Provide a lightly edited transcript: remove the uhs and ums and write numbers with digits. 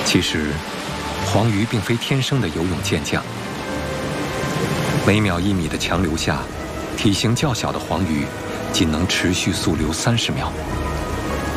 其实，黄鱼并非天生的游泳健将。每秒1米的强流下，体型较小的黄鱼仅能持续速流30秒。